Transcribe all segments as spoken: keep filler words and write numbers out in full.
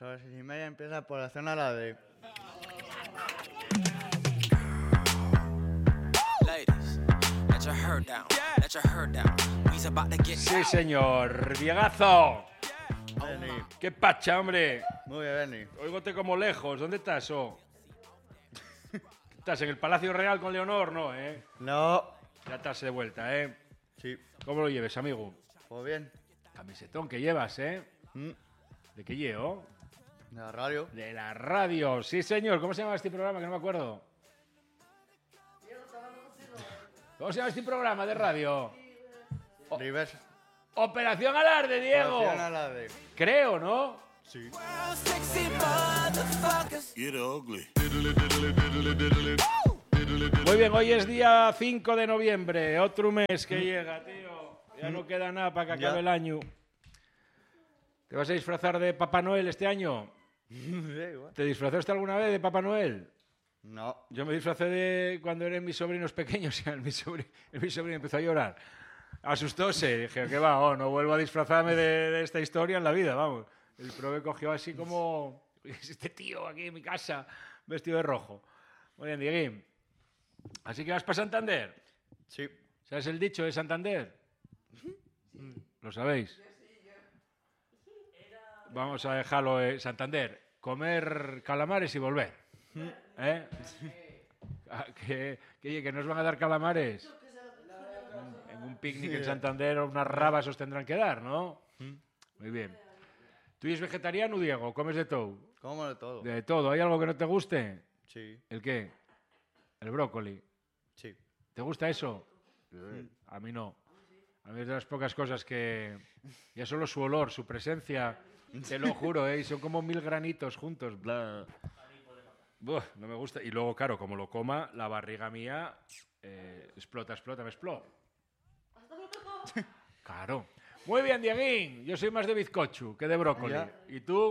Sobre seis y media empieza por la zona la de... Sí, señor. Diegazo. Benny. ¿Qué pacha, hombre? Muy bien, Benny. Oígote como lejos. ¿Dónde estás, oh? ¿Estás en el Palacio Real con Leonor? No, ¿eh? No. Ya estás de vuelta, ¿eh? Sí. ¿Cómo lo lleves, amigo? Pues bien. Camisetón que llevas, ¿eh? Mm. ¿De qué llevo? De la radio. De la radio. Sí, señor. ¿Cómo se llama este programa? Que no me acuerdo. ¿Cómo se llama este programa de radio? Oh. Reverse. Operación Alarde, Diego. Operación Alarde. Creo, ¿no? Sí. Muy bien, hoy es día cinco de noviembre. Otro mes que llega, tío. Ya no queda nada para que acabe Ya. el año. ¿Te vas a disfrazar de Papá Noel este año? Sí, igual. ¿Te disfrazaste alguna vez de Papá Noel? No. Yo me disfracé de cuando eran mis sobrinos pequeños y el mi sobrino, el mi sobrino empezó a llorar. Asustóse. Dije, ¿qué va? Oh, no vuelvo a disfrazarme de, de esta historia en la vida, vamos. El prove cogió así como... Este tío aquí en mi casa, vestido de rojo. Muy bien, Dieguín. Así que vas para Santander. Sí. ¿Sabes el dicho de Santander? ¿Lo sabéis? Vamos a dejarlo en Santander. Comer calamares y volver. ¿Eh? Ah, que, que, que nos van a dar calamares. En un picnic en Santander unas rabas os tendrán que dar, ¿no? Muy bien. ¿Tú eres vegetariano, Diego? ¿Comes de todo? Como de todo. De todo. ¿Hay algo que no te guste? Sí. ¿El qué? El brócoli. Sí. ¿Te gusta eso? A mí no. A mí es de las pocas cosas que... Ya solo su olor, su presencia, te lo juro, ¿eh? Y son como mil granitos juntos. Bla. Buah, no me gusta. Y luego, claro, como lo coma, la barriga mía eh, explota, explota, me explota. Claro. Muy bien, Dieguín. Yo soy más de bizcocho que de brócoli. Ya. ¿Y tú?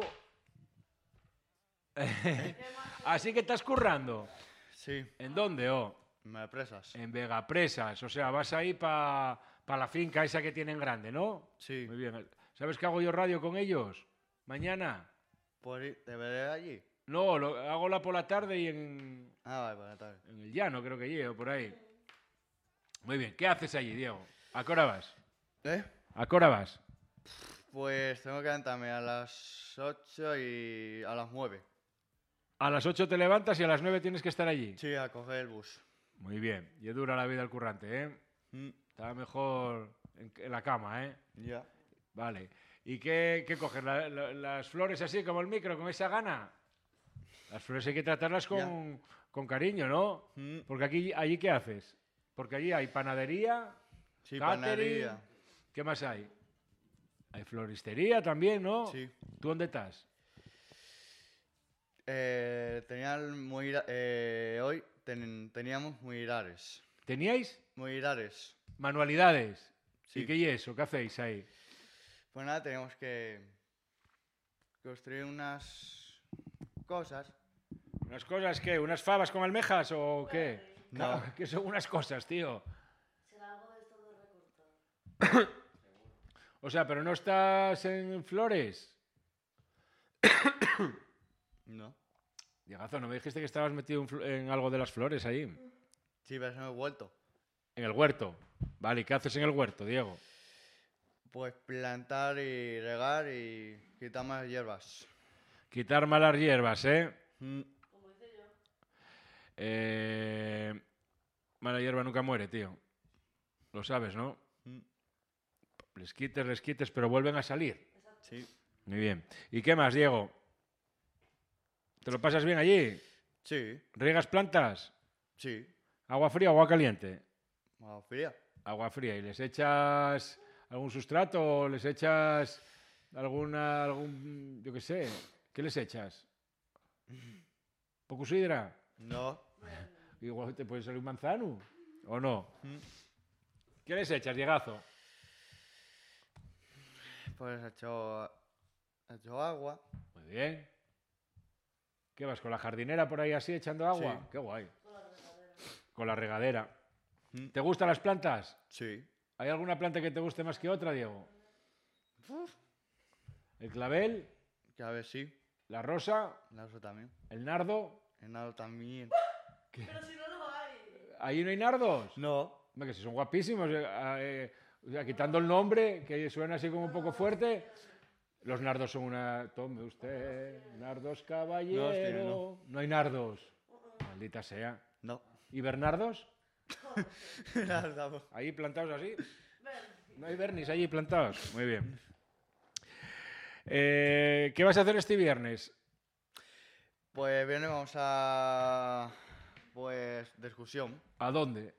Así que estás currando. Sí. ¿En dónde, oh? Me presas. En Vegapresas. O sea, vas ahí para pa la finca esa que tienen grande, ¿no? Sí. Muy bien. ¿Sabes que hago yo radio con ellos? Mañana. ¿Por ir? ¿Te veré allí? No, lo, hago la por la tarde y en, Ah, vale, por la tarde. en el llano creo que llego, por ahí. Muy bien. ¿Qué haces allí, Diego? ¿A qué hora vas? ¿Eh? ¿A qué hora vas? Pues tengo que levantarme a las ocho y a las nueve. A las ocho te levantas y a las nueve tienes que estar allí. Sí, a coger el bus. Muy bien. Y es dura la vida al currante, ¿eh? Mm. Está mejor en, en la cama, ¿eh? Ya. Vale. ¿Y qué, qué coges? ¿La- la- ¿Las flores así como el micro, con esa gana? Las flores hay que tratarlas con, con cariño, ¿no? Mm. Porque aquí, allí, ¿qué haces? Porque allí hay panadería, Sí, catering, panadería. ¿qué más hay? Hay floristería también, ¿no? Sí. ¿Tú dónde estás? Eh, tenían muy, eh, hoy ten- teníamos muirares. ¿Teníais Muirares. manualidades? Sí. ¿Y qué y eso? ¿Qué hacéis ahí? Pues nada, tenemos que construir unas cosas. ¿Unas cosas qué? ¿Unas fabas con almejas o qué? No. ¿Qué son unas cosas, tío? Será algo de esto de recortar. O sea, pero no estás en flores. No. Diegazo, ¿no me dijiste que estabas metido en, fl- en algo de las flores ahí? Sí, pero eso no he vuelto. En el huerto. Vale, ¿y qué haces en el huerto, Diego? Pues plantar y regar y quitar más hierbas. Quitar malas hierbas, ¿eh? Mm. Como hice yo. Eh, Mala hierba nunca muere, tío. Lo sabes, ¿no? Mm. Les quites, les quites, pero vuelven a salir. Sí. Muy bien. ¿Y qué más, Diego? ¿Te lo pasas bien allí? Sí. ¿Riegas plantas? Sí. ¿Agua fría o agua caliente? Agua fría. Agua fría. ¿Y les echas algún sustrato o les echas alguna, algún, yo qué sé, qué les echas? ¿Poco sidra? No. Igual te puede salir un manzano, ¿o no? Mm. ¿Qué les echas, Diegazo? Pues he hecho, he hecho agua. Muy bien. ¿Qué vas, con la jardinera por ahí así echando agua? Sí. Qué guay. Con la regadera. Mm. ¿Te gustan las plantas? Sí. ¿Hay alguna planta que te guste más que otra, Diego? ¿El clavel? Que a ver, sí. La rosa, La rosa también. el nardo. El nardo también. Pero si no lo hay. ¿Ahí no hay nardos? No. Hombre, que si son guapísimos. eh, eh, o sea, quitando el nombre, que suena así como un poco fuerte. Los nardos son una... Tome usted, nardos caballero. No, tío, no. No hay nardos. Maldita sea. No. ¿Y bernardos? Nada, Ahí plantados así. Ven. No hay bernis allí plantados. Muy bien. Eh, ¿Qué vas a hacer este viernes? Pues viene, vamos a. Pues de excursión. ¿A dónde?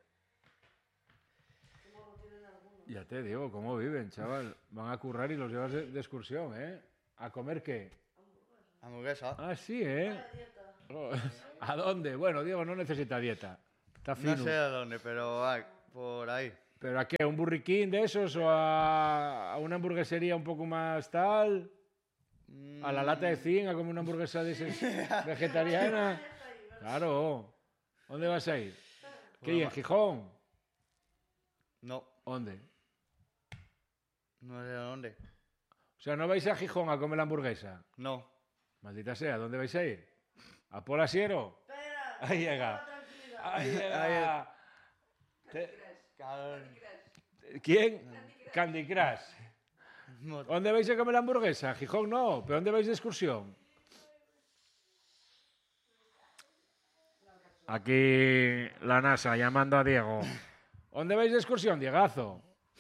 Ya te digo, ¿cómo viven, chaval? Van a currar y los llevas de, de excursión, ¿eh? ¿A comer qué? Hamburguesa. Ah, sí, ¿eh? La dieta. Oh, ¿a dónde? Bueno, Diego no necesita dieta. Está fino. No sé a dónde, pero ay, por ahí. ¿Pero a qué? ¿Un burriquín de esos o a, a una hamburguesería un poco más tal? ¿A la lata de zinc? ¿A comer una hamburguesa de esas vegetariana? Claro. ¿Dónde vas a ir? ¿Qué hay en Gijón? No, ¿Dónde? no sé a dónde. O sea, ¿no vais a Gijón a comer la hamburguesa? No. Maldita sea, ¿dónde vais a ir? ¿A Polasiero? Espera. Ahí llega. Tranquilidad. Ahí llega. Te- Cabrón. ¿Quién? Candy Crush. No. ¿Dónde vais a comer la hamburguesa? Gijón no, ¿pero dónde vais de excursión? Aquí la NASA llamando a Diego. ¿Dónde vais de excursión, Diegazo?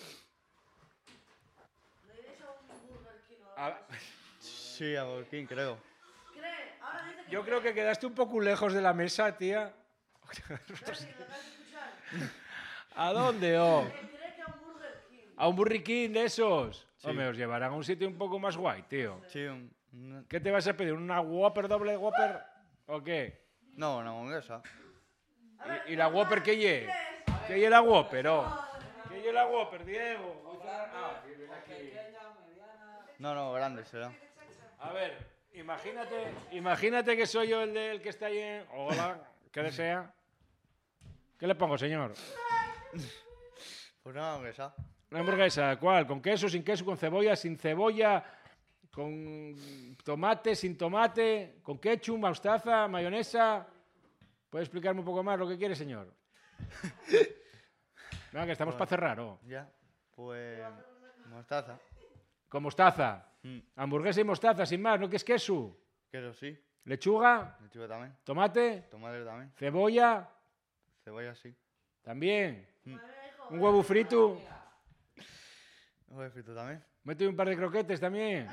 ¿No iréis a un Burger King o algo A- así? Sí, a Burger Creo. ¿Cree? Ahora dice que Yo cree. creo que quedaste un poco lejos de la mesa, tía. ¿Cree que lo acabas de escuchar? ¿A dónde, oh? Que cree que a un Burger King. ¿A un burriquín de esos? Sí. Hombre, os llevarán a un sitio un poco más guay, tío. Sí, un- un- ¿Qué te vas a pedir? ¿Una Whopper, doble Whopper? ¿O qué? No, una hamburguesa. ¿Y, y la Whopper qué lle? ¿Qué lle la Whopper, oh? ¿Qué lle la Whopper, Diego? Ah, que viene aquí. No, no, grande será. A ver, imagínate, imagínate que soy yo el del que está ahí en... Hola, ¿qué desea? ¿Qué le pongo, señor? Pues una hamburguesa. ¿Una hamburguesa? ¿Cuál? ¿Con queso, sin queso, con cebolla, sin cebolla? ¿Con tomate, sin tomate? ¿Con ketchup, mostaza, mayonesa? ¿Puede explicarme un poco más lo que quiere, señor? Venga, que estamos para cerrar, ¿o? Ya. Pues. Mostaza. Con mostaza. Mm. Hamburguesa y mostaza, sin más, ¿no? ¿Qué es queso? Queso sí. Lechuga, Lechuga también. tomate, Tomate también. cebolla, Cebolla sí. también. Madre mía, hijo. Un huevo frito. Huevo frito también. Mete un par de croquetes también.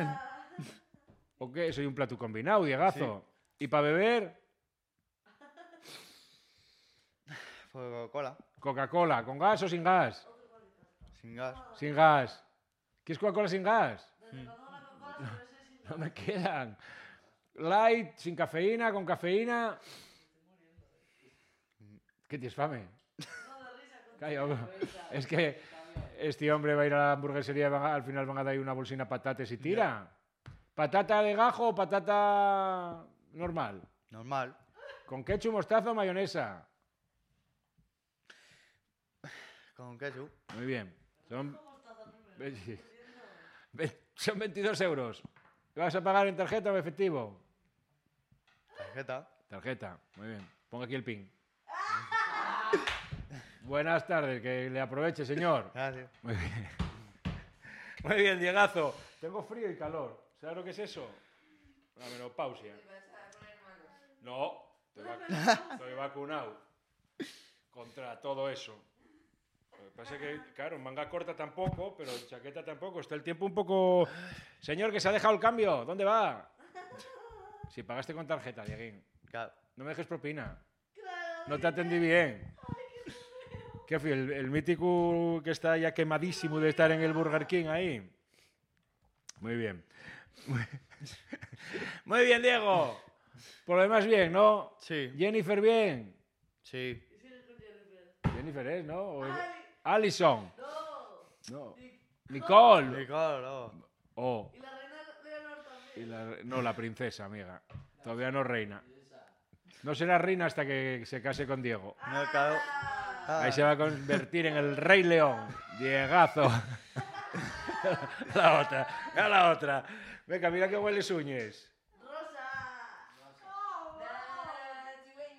¿O qué? Soy un plato combinado, Diegazo. ¿Y para beber? Pues Coca-Cola. Coca-Cola, ¿con gas o sin gas? Sin gas. Sin gas. ¿Quieres Coca-Cola sin gas? Desde cuando la Coca-Cola se ve sin No me quedan. Light, sin cafeína, con cafeína. ¿Qué tienes fame? no de risa. con- Calla, es que este hombre va a ir a la hamburguesería y van a- al final van a dar ahí una bolsina de patatas y tira. ¿Patata de gajo o patata normal? Normal. ¿Con ketchup, mostaza o mayonesa? Con ketchup. Muy bien. Son, ve- ve- son veintidós euros. ¿Qué vas a pagar en tarjeta o efectivo? Tarjeta. Tarjeta. Muy bien. Ponga aquí el pin. Buenas tardes. Que le aproveche, señor. Gracias. Muy bien. Muy bien, Diegazo. Tengo frío y calor. ¿Sabes lo que es eso? La menopausia. No, estoy, vac- estoy vacunado contra todo eso. Lo que pasa es que, claro, manga corta tampoco, pero chaqueta tampoco. Está el tiempo un poco... Señor, que se ha dejado el cambio. ¿Dónde va? Si pagaste con tarjeta, Dieguín. Claro. No me dejes propina. Claro, No te atendí bien. ¿Qué fui? El, el mítico que está ya quemadísimo de estar en el Burger King ahí. Muy bien. Muy, Muy bien, Diego. Por lo demás, bien, ¿no? Sí. Jennifer, bien. Sí. ¿Y sigues con Jennifer? Jennifer es, ¿no? O es- Ay, Alison. no. No. Y- Nicole. Y claro, no. Oh. Y la reina Leonor Y también. la- no, la princesa, amiga. Todavía no reina. No será reina hasta que se case con Diego. No, claro. Ah, Ahí se va a convertir en el Rey León. Diegazo. La otra. A la otra. Venga, mira que huele Suñes. Rosa.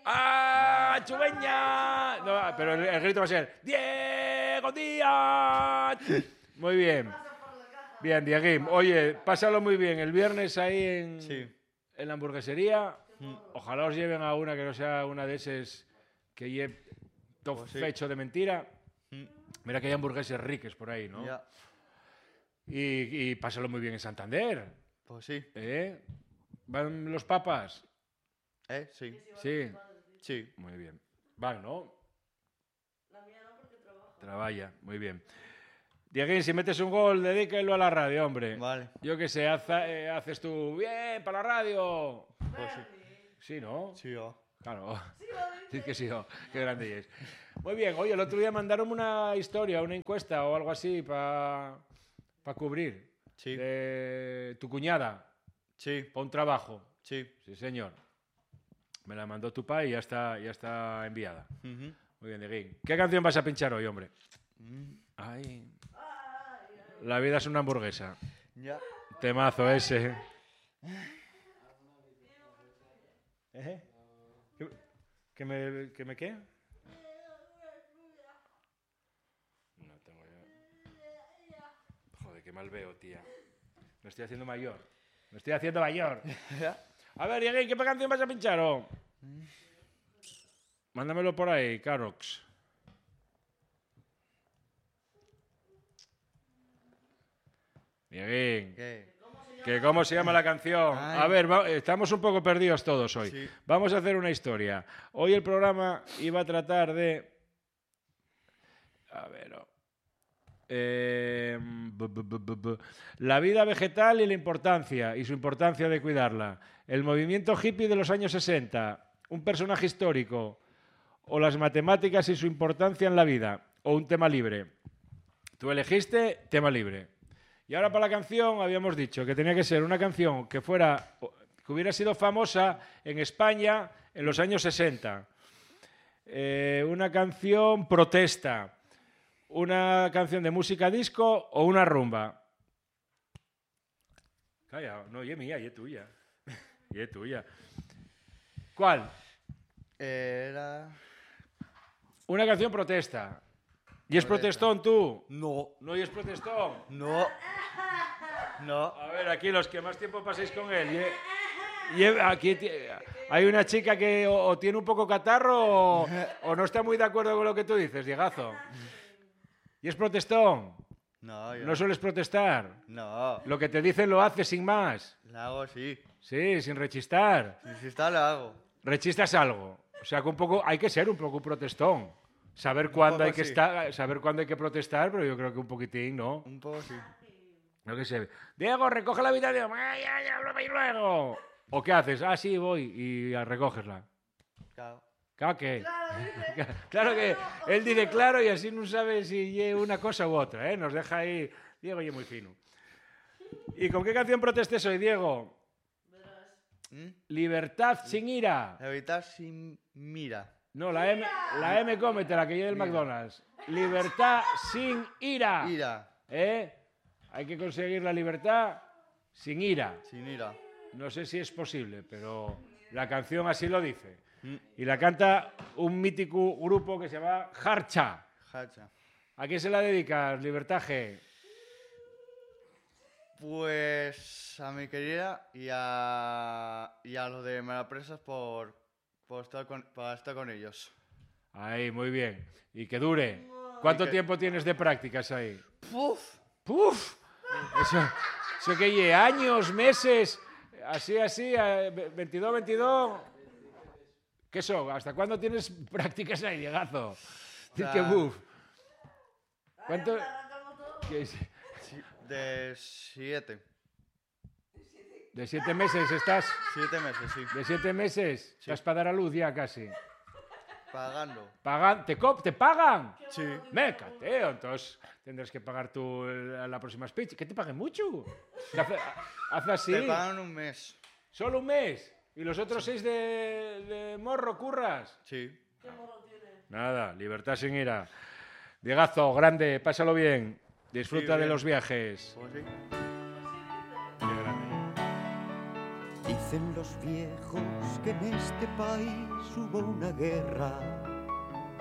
¡Ah, Chubeña! No, pero el, el grito va a ser ¡Diego Díaz! Muy bien. Bien, Dieguín. Oye, pásalo muy bien. El viernes ahí en, Sí. en la hamburguesería. Ojalá os lleven a una que no sea una de esas que lleve todo Pues sí. fecho de mentira. Mm, Mira que hay hamburguesas ricas por ahí, ¿no? Ya. Y, y pásalo muy bien en Santander. Pues sí. ¿Eh? ¿Van los papas? ¿Eh? Sí. Sí. Sí. Muy bien. Van, ¿no? La mía no porque trabaja. Trabaja, muy bien. Dieguín, si metes un gol, dedícalo a la radio, hombre. Vale. Yo qué sé, haza- eh, haces tú, bien, para la radio. Pues sí. Sí, ¿no? Sí, oh. Claro. Sí que sí, oh, qué grande es. Muy bien, oye, el otro día mandaron una historia, una encuesta o algo así para cubrir. Sí. De tu cuñada, Sí. para un trabajo. Sí. Sí, señor. Me la mandó tu pai y ya está, ya está enviada. Ujú. Muy bien, Dieguín. ¿Qué canción vas a pinchar hoy, hombre? Mm, Ay. La vida es una hamburguesa. Ya. Temazo ese. ¿Eh? ¿Qué, qué me, ¿Qué me qué? No tengo yo. Joder, qué mal veo, tía. Me estoy haciendo mayor. Me estoy haciendo mayor. Ya. A ver, Dieguín, ¿qué canción vas a pinchar? Oh? Mándamelo por ahí, Carox. Dieguín. ¿Qué? ¿Que ¿Cómo se llama la canción? Ay. A ver, va- estamos un poco perdidos todos hoy. Sí. Vamos a hacer una historia. Hoy el programa iba a tratar de... A ver... oh. Eh, bu- bu- bu- bu- bu. La vida vegetal y la importancia, y su importancia de cuidarla. El movimiento hippie de los años sesenta. Un personaje histórico. O las matemáticas y su importancia en la vida. O un tema libre. Tú elegiste tema libre. Y ahora para la canción habíamos dicho que tenía que ser una canción que fuera, que hubiera sido famosa en España en los años sesenta. Eh, una canción protesta, una canción de música disco o una rumba. Calla, no, y es mía, y es tuya. Y es tuya. ¿Cuál? Era... Una canción protesta. ¿Y es Protesta. protestón tú? No. No, y es protestón. No. No. A ver, aquí los que más tiempo paséis con él. Y, y aquí ti- hay una chica que o, o tiene un poco catarro o, o no está muy de acuerdo con lo que tú dices, Diegazo. ¿Y es protestón? No, yo ¿No sueles protestar? No. Lo que te dicen lo haces sin más. La hago así. Sí, sin rechistar. Si si está, la hago. Rechistas algo. O sea, que un poco hay que ser un poco protestón. Saber cuándo poco hay que sí. estar, saber cuándo hay que protestar, pero yo creo que un poquitín, ¿no? Un poco sí. No que sé. Diego, recoge la habitación. Ay, ay, ay, y luego. ¿O qué haces? Ah, sí, voy. Y a recogerla. Claro. Claro que. Claro que él dice claro y así no sabe si es una cosa u otra, ¿eh? Nos deja ahí. Diego y es muy fino. ¿Y con qué canción protestes hoy, Diego? ¿Mm? Libertad sin ira. Evitar sin mira. No, la M, la M cómetela, que lleve el McDonald's. Libertad sin ira. Ira. ¿Eh? Hay que conseguir la libertad sin ira. Sin ira. No sé si es posible, pero la canción así lo dice. Mm. Y la canta un mítico grupo que se llama Harcha. Hacha. ¿A quién se la dedicas, Libertad G? Pues a mi querida y a, y a los de Malapresas por, por estar con, para estar con ellos. Ahí, muy bien. Y que dure. ¿Cuánto Y que- tiempo tienes de prácticas ahí? ¡Puf! ¡Puf! Eso, eso que lleve años, meses, así, así, eh, ve- veintidós, veintidós. ¿Qué eso? ¿Hasta cuándo tienes prácticas ahí, Diegazo? Dice que Ah. buf. ¿Cuánto? Arrancamos todo. ¿Qué es? Sí, de siete. ¿De siete meses estás? Siete meses, sí. ¿De siete meses? Estás para dar a luz ya casi. Pagando. ¿Pagan? ¿Te, cop- ¿Te pagan? Sí. Me cateo, entonces tendrás que pagar tú el- la próxima speech. ¿Que te paguen mucho? ¿Que hace, hace así? Te pagan un mes. ¿Solo un mes? ¿Y los otros seis de, de morro curras? Sí. ¿Qué morro tiene? Nada, libertad sin ira. Diegazo, grande, pásalo bien. Disfruta Sí, de bien. los viajes. Pues sí. Qué grande. Dicen los viejos que en este país hubo una guerra